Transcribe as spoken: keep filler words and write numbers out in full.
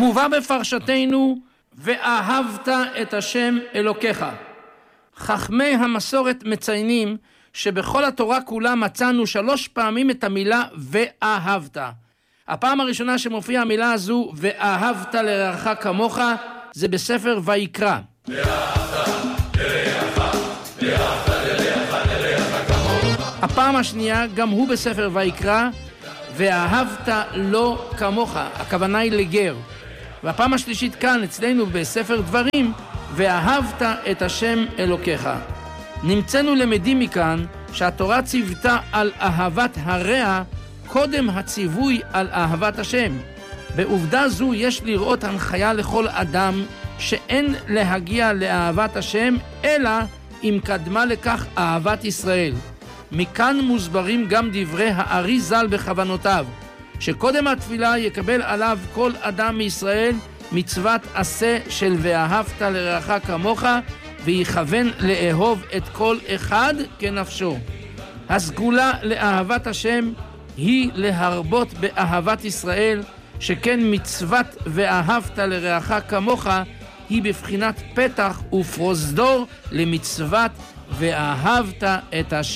מובא בפרשתנו, ואהבת את השם אלוקיך. חכמי המסורת מציינים שבכל התורה כולה מצאנו שלוש פעמים את המילה ואהבת. הפעם הראשונה שמופיעה המילה הזו, ואהבת לרעך כמוך, זה בספר ויקרא. הפעם השנייה גם הוא בספר ויקרא, ואהבת לא כמוך, הכוונה היא לגר. והפעם השלישית כאן אצלנו בספר דברים, ואהבת את השם אלוקיך. נמצאנו למדים מכאן שהתורה ציוותה על אהבת הרע קודם הציווי על אהבת השם. בעובדה זו יש לראות הנחיה לכל אדם שאין להגיע לאהבת השם אלא אם קדמה לכך אהבת ישראל. מכאן מוסברים גם דברי הארי ז"ל בכוונותיו, שקודם התפילה יקבל עליו כל אדם מישראל מצוות עשה של ואהבת לרעך כמוך, ויכוון לאהוב את כל אחד כנפשו. הסגולה לאהבת השם היא להרבות באהבת ישראל, שכן מצוות ואהבת לרעך כמוך היא בבחינת פתח ופרוזדור למצוות ואהבת את השם.